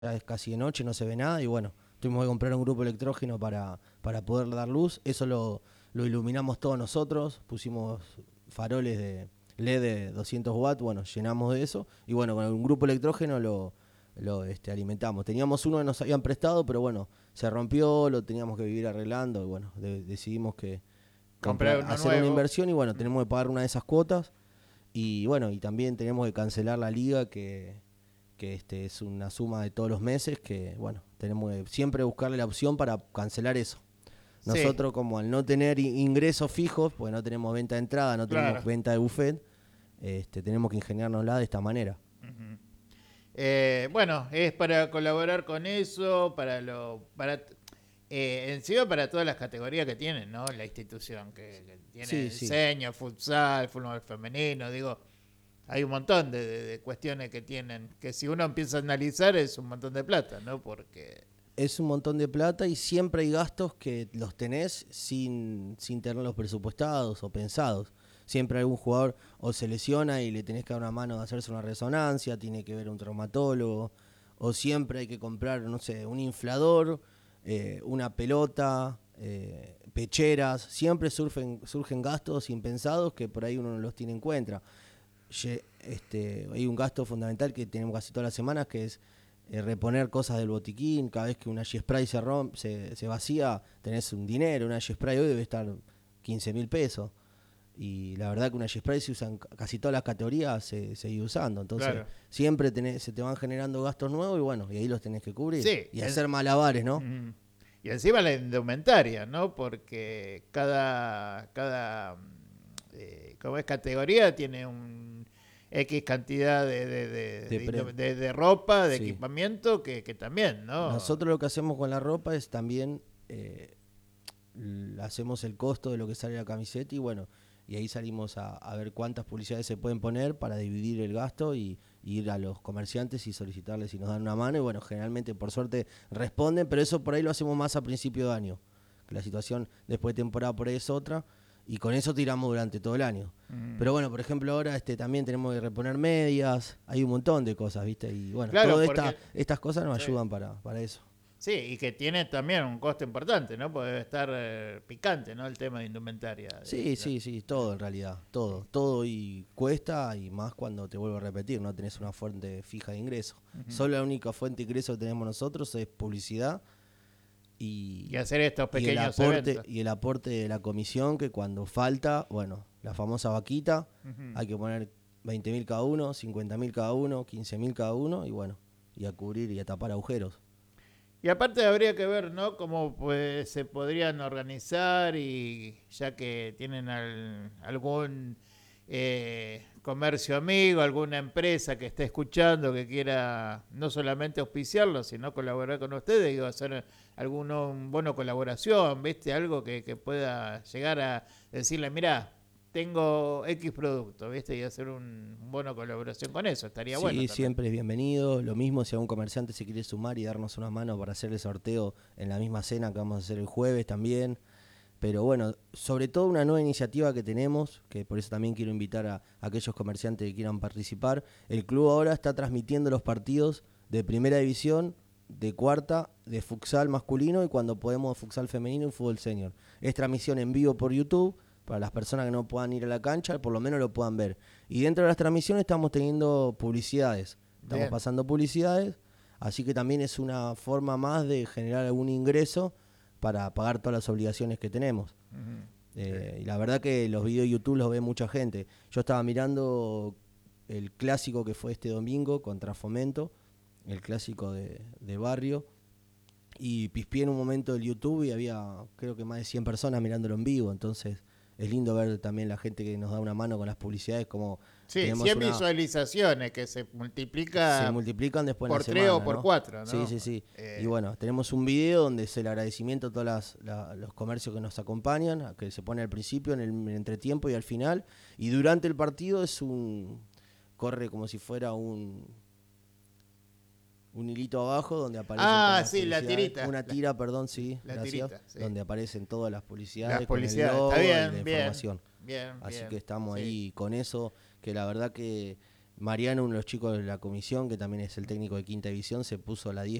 ya es casi de noche, no se ve nada y bueno, tuvimos que comprar un grupo electrógeno para poder dar luz. Eso lo iluminamos todos nosotros, pusimos faroles de LED de 200 watts, bueno, llenamos de eso y bueno, con un grupo electrógeno lo alimentamos. Teníamos uno que nos habían prestado, pero bueno, se rompió, lo teníamos que vivir arreglando y bueno, decidimos que Comprar uno hacer una nuevo. inversión y bueno, tenemos que pagar una de esas cuotas y bueno, y también tenemos que cancelar la liga que es una suma de todos los meses que, bueno, tenemos que siempre buscarle la opción para cancelar eso. Sí, Nosotros como al no tener ingresos fijos, pues no tenemos venta de entrada, no tenemos claro. venta de buffet, tenemos que ingeniárnosla de esta manera. Ujú. Bueno, es para colaborar con eso, encima para todas las categorías que tienen, ¿no? La institución, que tiene Sí, sí. enseña, futsal, fútbol femenino, digo, hay un montón de cuestiones que tienen, que si uno empieza a analizar es un montón de plata, ¿no? Porque, Es un montón de plata y siempre hay gastos que los tenés sin tenerlos presupuestados o pensados. Siempre algún jugador o se lesiona y le tenés que dar una mano de hacerse una resonancia, tiene que ver un traumatólogo, o siempre hay que comprar, no sé, un inflador, una pelota, pecheras. Siempre surgen gastos impensados que por ahí uno no los tiene en cuenta. Hay un gasto fundamental que tenemos casi todas las semanas que es reponer cosas del botiquín. Cada vez que una G-Spray se vacía, tenés un dinero. Una G-Spray hoy debe estar 15.000 pesos. Y la verdad que una G-Spray se usa en casi todas las categorías, se sigue usando. Entonces, claro, siempre se te van generando gastos nuevos y bueno, y ahí los tenés que cubrir. sí, Y hacer malabares, ¿no? ujú. Y encima la indumentaria, ¿no? Porque como es categoría, tiene un X cantidad De pre- de ropa, de sí. equipamiento, que también, ¿no? Nosotros lo que hacemos con la ropa es también hacemos el costo de lo que sale la camiseta y bueno, y ahí salimos a ver cuántas publicidades se pueden poner para dividir el gasto y ir a los comerciantes y solicitarles si nos dan una mano y bueno, generalmente por suerte responden, pero eso por ahí lo hacemos más a principio de año, que la situación después de temporada por ahí es otra y con eso tiramos durante todo el año. Mm. Pero bueno, por ejemplo ahora también tenemos que reponer medias, hay un montón de cosas, ¿viste? Y bueno, Claro, todas porque estas cosas nos sí. ayudan para eso. Sí, y que tiene también un costo importante, ¿no? Puede estar picante, ¿no? El tema de indumentaria. Sí, sí, sí, todo en realidad, Sí. todo y cuesta y más cuando te vuelvo a repetir, no tenés una fuente fija de ingreso. Ujú. Solo la única fuente de ingreso que tenemos nosotros es publicidad Y y, hacer estos y el pequeños aporte eventos. y el aporte de la comisión que cuando falta, bueno, la famosa vaquita, Ujú. hay que poner 20.000 cada uno, 50.000 cada uno, 15.000 cada uno y bueno, y a cubrir y a tapar agujeros. Y aparte habría que ver, ¿no? Cómo pues, se podrían organizar y ya que tienen algún comercio amigo, alguna empresa que esté escuchando que quiera no solamente auspiciarlo, sino colaborar con ustedes, digo, hacer un bono colaboración, ¿viste? Algo que pueda llegar a decirle, mira, tengo X producto, ¿viste? Y hacer un bono colaboración con eso, estaría bueno Sí, también. siempre es bienvenido. Lo mismo si algún comerciante se quiere sumar y darnos una mano para hacer el sorteo en la misma cena que vamos a hacer el jueves también. Pero bueno, sobre todo una nueva iniciativa que tenemos, que por eso también quiero invitar a aquellos comerciantes que quieran participar. El club ahora está transmitiendo los partidos de primera división, de cuarta, de futsal masculino y cuando podemos futsal femenino y fútbol senior. Es transmisión en vivo por YouTube para las personas que no puedan ir a la cancha, por lo menos lo puedan ver. Y dentro de las transmisiones estamos teniendo publicidades, estamos Bien. pasando publicidades, así que también es una forma más de generar algún ingreso para pagar todas las obligaciones que tenemos. Ujú. Y la verdad que los videos de YouTube los ve mucha gente. Yo estaba mirando el clásico que fue este domingo contra Fomento, el clásico de barrio, y pispié en un momento el YouTube y había creo que más de 100 personas mirándolo en vivo, entonces es lindo ver también la gente que nos da una mano con las publicidades, como Sí, tenemos 100 una visualizaciones que se se multiplica multiplican después en la por 3 o semana, por ¿no? 4, Sí, ¿no? sí, sí. Y Eh, bueno, tenemos un video donde es el agradecimiento a todos los comercios que nos acompañan, que se pone al principio, en el entretiempo y al final. Y durante el partido corre como si fuera un hilito abajo donde aparecen todas ah, las sí, la publicidades. tirita. Una tira, perdón, sí, La gracias. tirita, sí. Donde aparecen todas las Las publicidades con el publicidades. Está logo y la bien, bien, información. bien, Así que bien. estamos Sí. ahí con eso, que la verdad que Mariano, uno de los chicos de la comisión, que también es el técnico de Quinta División, se puso la 10